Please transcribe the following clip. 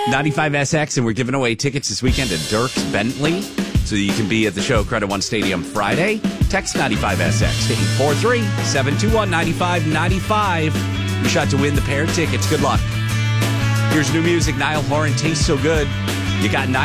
95SX, and we're giving away tickets this weekend to Dierks Bentley. So you can be at the show, Credit One Stadium, Friday. Text 95SX to 843-721-9595. Your shot to win the pair of tickets. Good luck. Here's new music. Niall Horan, Tastes So Good. You got 9